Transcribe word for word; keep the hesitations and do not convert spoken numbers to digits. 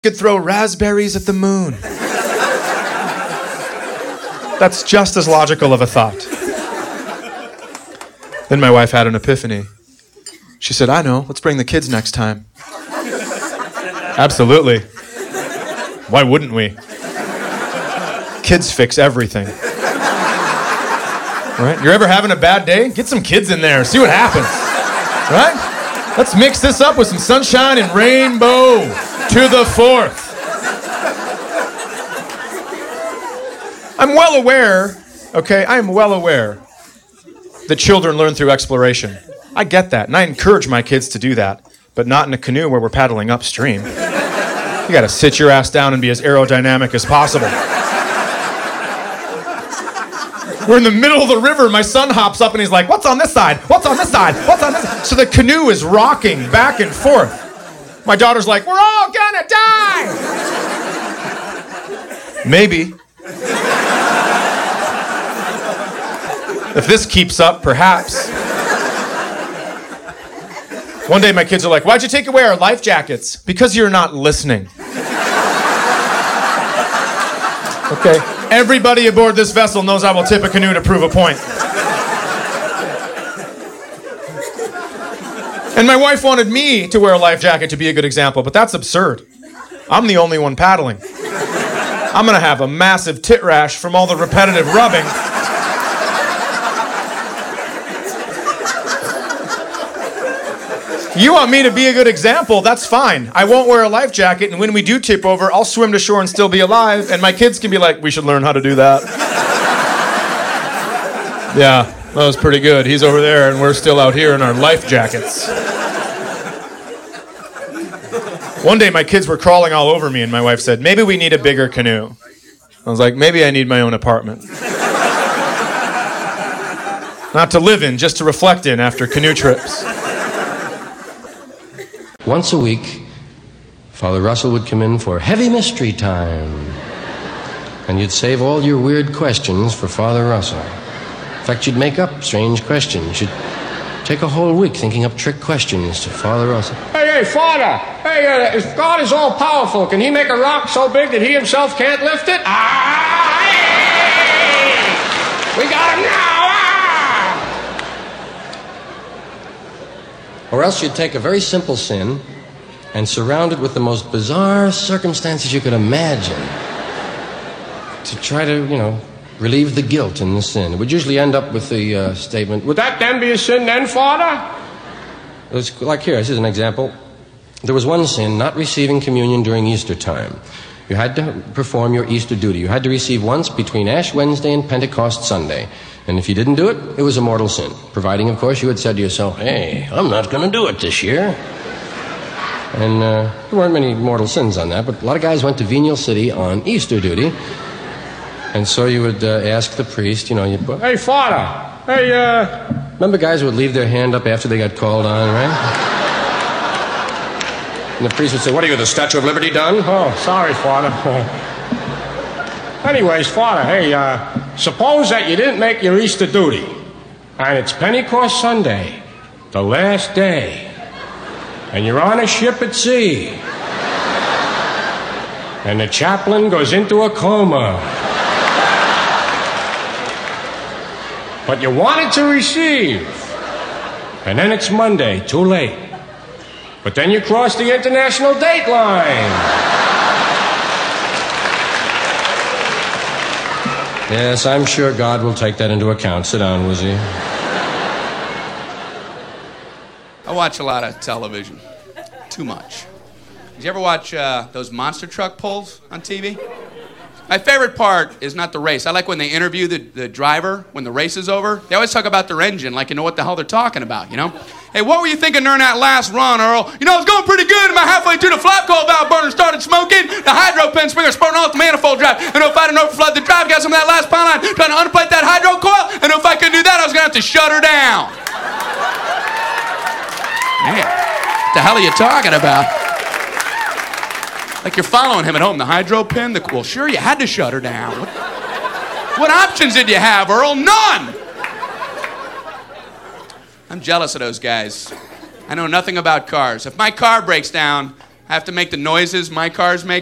could throw raspberries at the moon. That's just as logical of a thought. Then my wife had an epiphany. She said, I know, let's bring the kids next time. Absolutely. Why wouldn't we? Kids fix everything. Right? You're ever having a bad day? Get some kids in there, see what happens. Right? Let's mix this up with some sunshine and rainbow to the fourth. I'm well aware, okay, I am well aware that children learn through exploration. I get that, and I encourage my kids to do that, but not in a canoe where we're paddling upstream. You gotta sit your ass down and be as aerodynamic as possible. We're in the middle of the river, my son hops up and he's like, what's on this side? What's on this side? What's on this side? So the canoe is rocking back and forth. My daughter's like, we're all gonna die! Maybe. If this keeps up, perhaps. One day my kids are like, why'd you take away our life jackets? Because you're not listening. Okay, everybody aboard this vessel knows I will tip a canoe to prove a point. And my wife wanted me to wear a life jacket to be a good example, but that's absurd. I'm the only one paddling. I'm gonna have a massive tit rash from all the repetitive rubbing. You want me to be a good example, that's fine. I won't wear a life jacket, and when we do tip over, I'll swim to shore and still be alive, and my kids can be like, we should learn how to do that. Yeah, that was pretty good. He's over there, and we're still out here in our life jackets. One day, my kids were crawling all over me, and my wife said, maybe we need a bigger canoe. I was like, maybe I need my own apartment. Not to live in, just to reflect in after canoe trips. Once a week, Father Russell would come in for heavy mystery time. And you'd save all your weird questions for Father Russell. In fact, you'd make up strange questions. You'd take a whole week thinking up trick questions to Father Russell. Hey, hey, Father! Hey, uh, if God is all-powerful, can he make a rock so big that he himself can't lift it? Ah! Hey! We got him now! Or else you'd take a very simple sin and surround it with the most bizarre circumstances you could imagine to try to, you know, relieve the guilt in the sin. It would usually end up with the uh, statement, would that then be a sin then, Father? It was like here, this is an example. There was one sin, not receiving communion during Easter time. You had to perform your Easter duty. You had to receive once between Ash Wednesday and Pentecost Sunday. And if you didn't do it, it was a mortal sin. Providing, of course, you had said to yourself, hey, I'm not going to do it this year. And uh, there weren't many mortal sins on that, but a lot of guys went to Venial City on Easter duty. And so you would uh, ask the priest, you know, you'd put, hey, Father, hey, uh... Remember guys would leave their hand up after they got called on, right? And the priest would say, what are you, the Statue of Liberty done? Oh, sorry, Father. Anyways, Father, hey, uh, suppose that you didn't make your Easter duty, and it's Pentecost Sunday, the last day, and you're on a ship at sea, and the chaplain goes into a coma. But you wanted to receive, and then it's Monday, too late. But then you cross the international date line. Yes, I'm sure God will take that into account. Sit down, Wizzy. I watch a lot of television. Too much. Did you ever watch uh, those monster truck pulls on T V? My favorite part is not the race. I like when they interview the, the driver when the race is over. They always talk about their engine like you know what the hell they're talking about, you know? Hey, what were you thinking during that last run, Earl? You know, it was going pretty good, and about halfway through the flap coil valve burner started smoking. The hydro pen springer spurting off the manifold drive. And if I didn't overflood the drive, got some of that last power line trying to underplate that hydro coil. And if I couldn't do that, I was going to have to shut her down. Man, what the hell are you talking about? Like you're following him at home. The hydro pin, the, well, sure, you had to shut her down. What, what options did you have, Earl? None! I'm jealous of those guys. I know nothing about cars. If my car breaks down, I have to make the noises my cars make